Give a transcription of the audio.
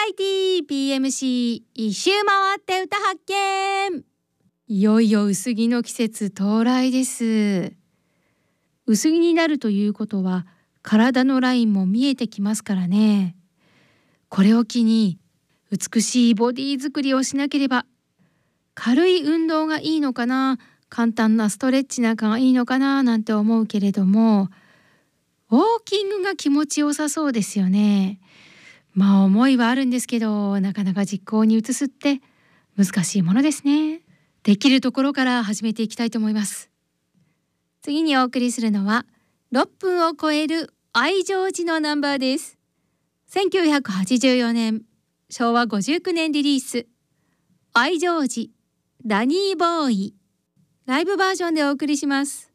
ラエティ PMC 一周回って歌発見。いよいよ薄着の季節到来です。薄着になるということは体のラインも見えてきますからね。これを機に美しいボディ作りをしなければ。軽い運動がいいのかな、簡単なストレッチなんかがいいのかななんて思うけれども、ウォーキングが気持ちよさそうですよね。思いはあるんですけど、なかなか実行に移すって難しいものですね。できるところから始めていきたいと思います。次にお送りするのは6分を超える愛情寺のナンバーです。1984年昭和59年リリース、愛情寺ダニーボーイ。ライブバージョンでお送りします。